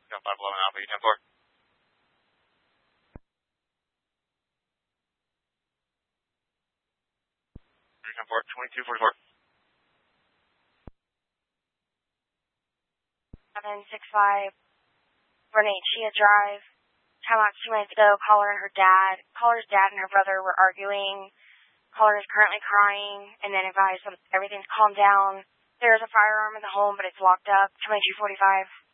No, 511 Alpha, you 10-4. 2244. 765 Renee Chia Drive. Time out 2 minutes ago, caller and her dad. Caller's dad and her brother were arguing. Caller is currently crying, and then advised everything's calmed down. There is a firearm in the home, but it's locked up. 2245.